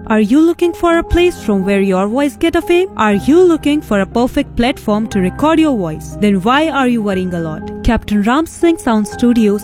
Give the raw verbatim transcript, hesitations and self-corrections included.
Are you looking for a place from where your voice get a fame? Are you looking for a perfect platform to record your voice? Then why are you worrying a lot? Captain Ram Singh Sound Studios